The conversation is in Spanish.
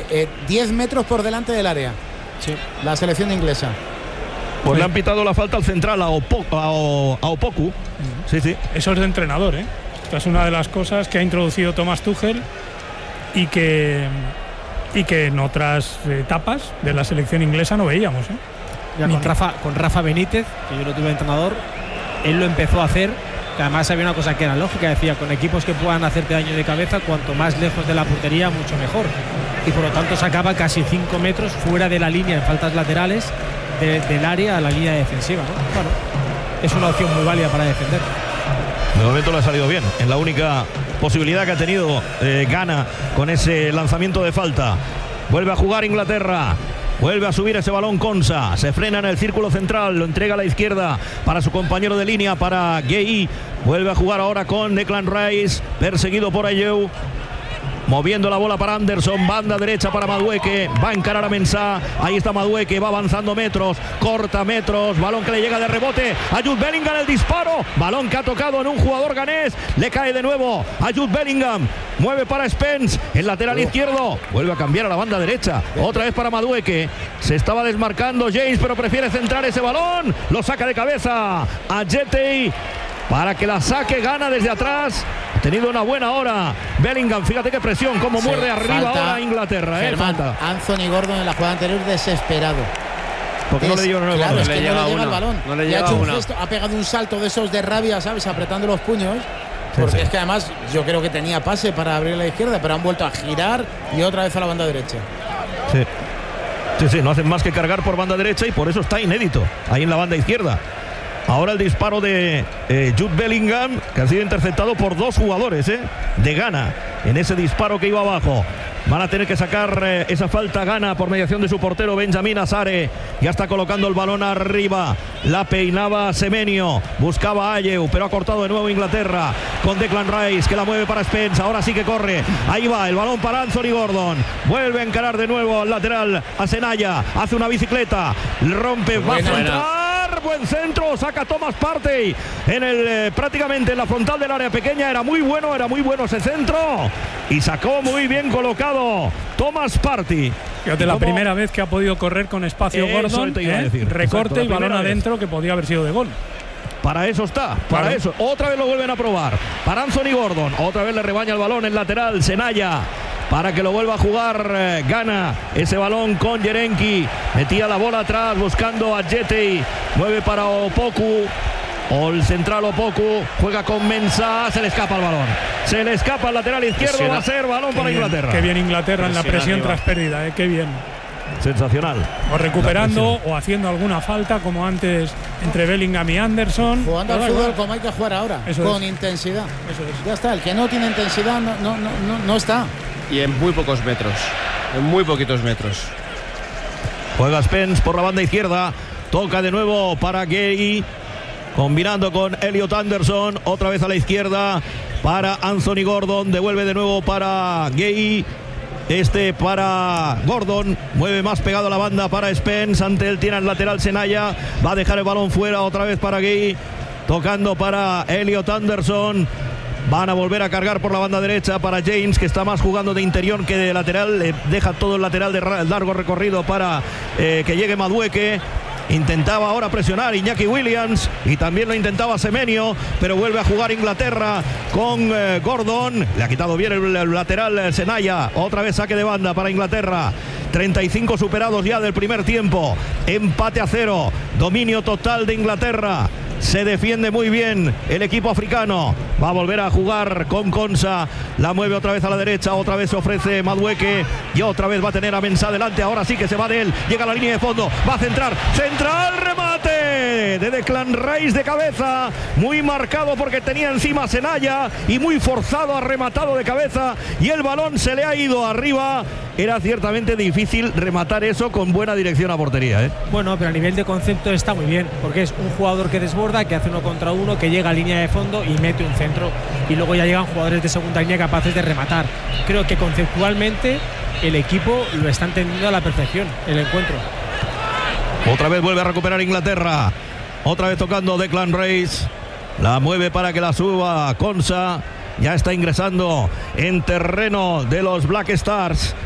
10 metros por delante del área. Sí. La selección inglesa. Pues le han pitado la falta al central a Opoku. Sí, sí. Eso es de entrenador, ¿eh? Esta es una de las cosas que ha introducido Thomas Tuchel y que en otras etapas de la selección inglesa no veíamos, ¿eh? Ya con Rafa Benítez, que yo lo tuve de entrenador, él lo empezó a hacer, que además había una cosa que era lógica, decía, con equipos que puedan hacerte daño de cabeza, cuanto más lejos de la portería, mucho mejor. Y por lo tanto sacaba casi 5 metros fuera de la línea en faltas laterales del área a la línea defensiva, ¿no? Bueno, es una opción muy válida para defender. De momento le ha salido bien, en la única posibilidad que ha tenido Ghana con ese lanzamiento de falta. Vuelve a jugar Inglaterra. Vuelve a subir ese balón Konsa. Se frena en el círculo central. Lo entrega a la izquierda para su compañero de línea, para Gueye. Vuelve a jugar ahora con Declan Rice. Perseguido por Ayew. Moviendo la bola para Anderson, banda derecha para Madueke, va a encarar a Mensah, ahí está Madueke, va avanzando metros, corta metros, balón que le llega de rebote a Jude Bellingham, el disparo, balón que ha tocado en un jugador ganés, le cae de nuevo a Jude Bellingham, mueve para Spence, el lateral izquierdo, vuelve a cambiar a la banda derecha, otra vez para Madueke, se estaba desmarcando James, pero prefiere centrar ese balón, lo saca de cabeza a Jetey, para que la saque, Gana desde atrás. Ha tenido una buena hora Bellingham, fíjate qué presión, cómo muerde arriba ahora Inglaterra. Falta. Anthony Gordon en la jugada anterior desesperado. Porque no le dio el balón. No le llega el balón. No le llega un gesto, ha pegado un salto de esos de rabia, ¿sabes? Apretando los puños. Porque es que además yo creo que tenía pase para abrir a la izquierda, pero han vuelto a girar y otra vez a la banda derecha. Sí, no hacen más que cargar por banda derecha y por eso está inédito ahí en la banda izquierda. Ahora el disparo de Jude Bellingham, que ha sido interceptado por 2 jugadores de Ghana en ese disparo que iba abajo. Van a tener que sacar esa falta Ghana por mediación de su portero Benjamin Asare. Ya está colocando el balón arriba. La peinaba Semenyo. Buscaba a Ayew, pero ha cortado de nuevo Inglaterra con Declan Rice, que la mueve para Spence. Ahora sí que corre. Ahí va el balón para Anthony Gordon. Vuelve a encarar de nuevo al lateral a Senaya. Hace una bicicleta. Rompe. Va a centrar. Buen centro, saca Thomas Partey prácticamente en la frontal del área pequeña. Era muy bueno ese centro y sacó muy bien colocado Thomas Partey. Fíjate, la primera vez que ha podido correr con espacio Gordon, recorte. Exacto, y balón adentro que podía haber sido de gol. Para eso está, para eso. Otra vez lo vuelven a probar. Para Anthony Gordon, otra vez le rebaña el balón en lateral Senaya. Para que lo vuelva a jugar Ghana. Ese balón con Yerenki. Metía la bola atrás buscando a Jetey. Mueve para Opoku. O el central Opoku. Juega con Mensah. Se le escapa el balón. Se le escapa el lateral izquierdo. Va a ser balón para Inglaterra. Qué bien Inglaterra en la presión tras pérdida. Qué bien. Sensacional. O recuperando o haciendo alguna falta como antes entre Bellingham y Anderson. Jugando al fútbol como hay que jugar ahora. Con intensidad. Eso es. Ya está. El que no tiene intensidad no está. Y en muy pocos metros. En muy poquitos metros. Juega Spence por la banda izquierda. Toca de nuevo para Gueye. Combinando con Elliot Anderson. Otra vez a la izquierda para Anthony Gordon. Devuelve de nuevo para Gueye. Para Gordon. Mueve más pegado a la banda para Spence. Ante él tiene el lateral Senaya. Va a dejar el balón fuera otra vez para Gueye. Tocando para Elliot Anderson. Van a volver a cargar por la banda derecha para James, que está más jugando de interior que de lateral. Deja todo el lateral de largo recorrido para que llegue Madueke. Intentaba ahora presionar Iñaki Williams y también lo intentaba Semenyo, pero vuelve a jugar Inglaterra con Gordon. Le ha quitado bien el lateral Senaya. Otra vez saque de banda para Inglaterra. 35 superados ya del primer tiempo. Empate a 0. Dominio total de Inglaterra. Se defiende muy bien el equipo africano. Va a volver a jugar con Konsa. La mueve otra vez a la derecha. Otra vez se ofrece Madueke. Y otra vez va a tener a Mensah delante. Ahora sí que se va de él. Llega a la línea de fondo. Va a centrar. Central. Remate de Declan Rice de cabeza. Muy marcado porque tenía encima Senaya. Y muy forzado. Ha rematado de cabeza. Y el balón se le ha ido arriba. Era ciertamente difícil rematar eso con buena dirección a portería. Bueno, pero a nivel de concepto está muy bien. Porque es un jugador que desborda, que hace 1 contra 1, que llega a línea de fondo y mete un centro, y luego ya llegan jugadores de segunda línea capaces de rematar. Creo que conceptualmente el equipo lo está entendiendo a la perfección, el encuentro. Otra vez vuelve a recuperar Inglaterra, otra vez tocando Declan Rice, la mueve para que la suba Konsa. Ya está ingresando en terreno de los Black Stars.